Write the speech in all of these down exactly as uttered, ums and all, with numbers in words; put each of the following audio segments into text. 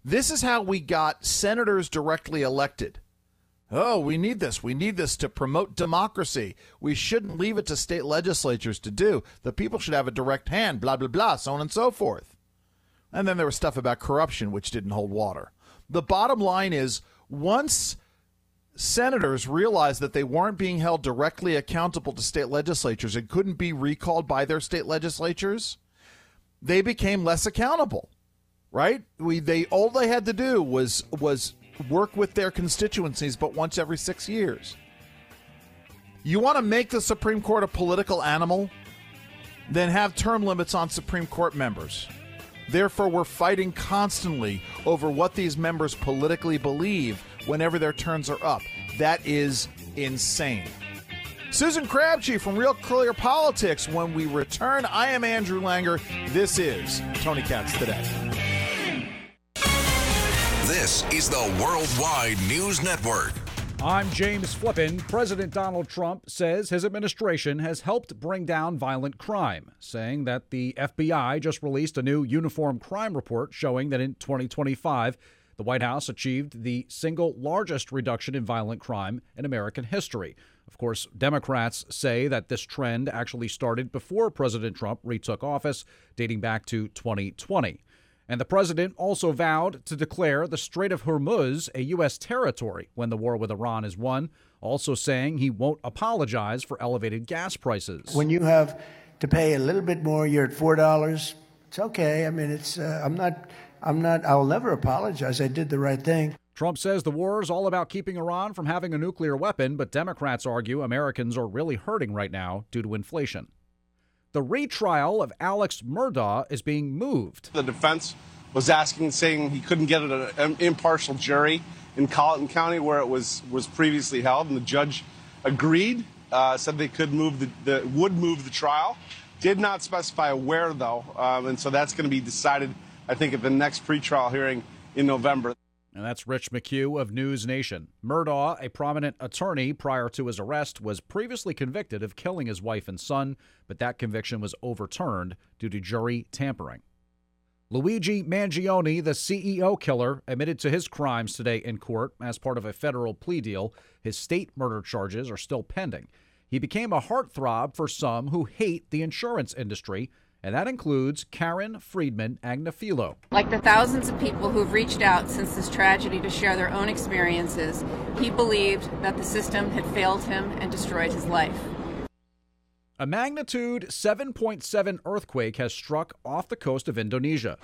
This is how we got senators directly elected. Oh, we need this. We need this to promote democracy. We shouldn't leave it to state legislatures to do. The people should have a direct hand, blah, blah, blah, so on and so forth. And then there was stuff about corruption, which didn't hold water. The bottom line is, once senators realized that they weren't being held directly accountable to state legislatures and couldn't be recalled by their state legislatures, they became less accountable, right? We they all they had to do was was work with their constituencies, but once every six years. You want to make the Supreme Court a political animal? Then have term limits on Supreme Court members. Therefore, we're fighting constantly over what these members politically believe whenever their terms are up. That is insane. Susan Crabtree from Real Clear Politics. When we return, I am Andrew Langer. This is Tony Katz Today. This is the Worldwide News Network. I'm James Flippin. President Donald Trump says his administration has helped bring down violent crime, saying that the F B I just released a new uniform crime report showing that in twenty twenty-five, the White House achieved the single largest reduction in violent crime in American history. Of course, Democrats say that this trend actually started before President Trump retook office, dating back to twenty twenty. And the president also vowed to declare the Strait of Hormuz a U S territory when the war with Iran is won, also saying he won't apologize for elevated gas prices. When you have to pay a little bit more, you're at four dollars. It's okay. I mean, it's uh, I'm not I'm not I'll never apologize. I did the right thing. Trump says the war is all about keeping Iran from having a nuclear weapon, but Democrats argue Americans are really hurting right now due to inflation. The retrial of Alex Murdaugh is being moved. The defense was asking, saying he couldn't get an impartial jury in Colleton County where it was, was previously held, and the judge agreed, uh, said they could move the, the would move the trial. Did not specify where, though, um, and so that's going to be decided, I think, at the next pretrial hearing in November. And that's Rich McHugh of News Nation. Murdaugh, a prominent attorney prior to his arrest, was previously convicted of killing his wife and son, but that conviction was overturned due to jury tampering. Luigi Mangione, the C E O killer, admitted to his crimes today in court as part of a federal plea deal. His state murder charges are still pending. He became a heartthrob for some who hate the insurance industry, and that includes Karen Friedman Agnifilo. Like the thousands of people who've reached out since this tragedy to share their own experiences, he believed that the system had failed him and destroyed his life. A magnitude seven point seven earthquake has struck off the coast of Indonesia.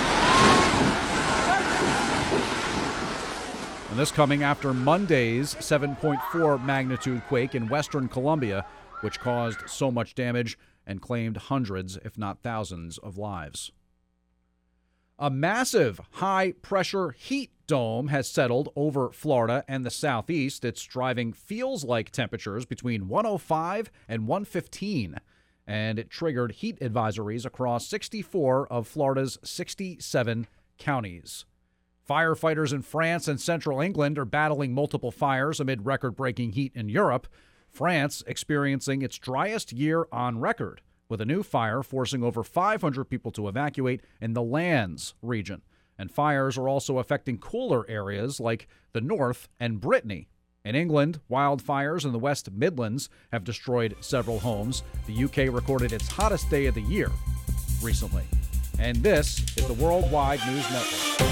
And this coming after Monday's seven point four magnitude quake in western Colombia, which caused so much damage and claimed hundreds, if not thousands, of lives. A massive high-pressure heat dome has settled over Florida and the southeast. It's driving feels-like temperatures between one oh five and one fifteen, and it triggered heat advisories across sixty-four of Florida's sixty-seven counties. Firefighters in France and central England are battling multiple fires amid record-breaking heat in Europe. France experiencing its driest year on record, with a new fire forcing over five hundred people to evacuate in the Landes region. And fires are also affecting cooler areas like the north and Brittany. In England, wildfires in the West Midlands have destroyed several homes. The U K recorded its hottest day of the year recently. And this is the Worldwide News Network.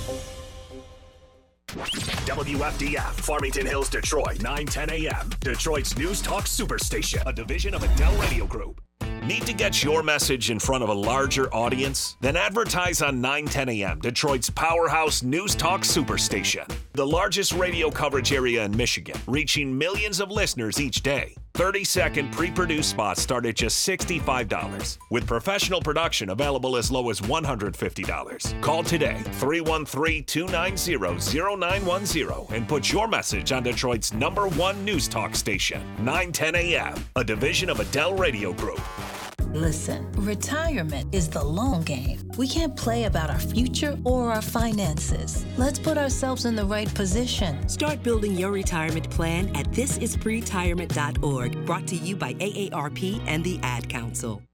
W F D F, Farmington Hills, Detroit, nine ten a.m. Detroit's News Talk Superstation, a division of Adele Radio Group. Need to get your message in front of a larger audience? Then advertise on nine ten a.m., Detroit's powerhouse News Talk Superstation. The largest radio coverage area in Michigan, reaching millions of listeners each day. thirty-second pre-produced spots start at just sixty-five dollars, with professional production available as low as one hundred fifty dollars. Call today, three one three, two nine zero, zero nine one zero, and put your message on Detroit's number one news talk station, nine ten a.m., a division of Adele Radio Group. Listen, retirement is the long game. We can't play about our future or our finances. Let's put ourselves in the right position. Start building your retirement plan at this is pre retirement dot org, brought to you by A A R P and the Ad Council.